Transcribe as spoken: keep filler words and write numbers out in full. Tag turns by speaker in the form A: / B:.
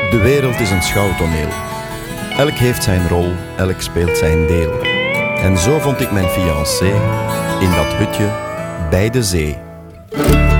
A: De wereld is een schouwtoneel. Elk heeft zijn rol, elk speelt zijn deel. En zo vond ik mijn fiancé in dat hutje bij de zee.